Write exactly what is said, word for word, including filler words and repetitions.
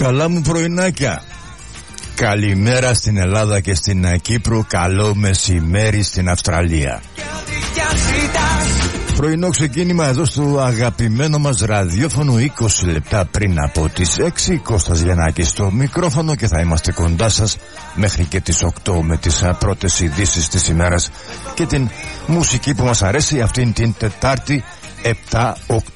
Καλά μου πρωινάκια. Καλημέρα στην Ελλάδα και στην Κύπρο. Καλό μεσημέρι στην Αυστραλία. Πρωινό ξεκίνημα εδώ στο αγαπημένο μας ραδιόφωνο, είκοσι λεπτά πριν από τις έξι. Κώστας Γιαννάκης στο μικρόφωνο και θα είμαστε κοντά σας μέχρι και τις οκτώ με τις πρώτες ειδήσεις της ημέρας και την μουσική που μας αρέσει αυτήν την Τετάρτη επτά Οκτωβρίου.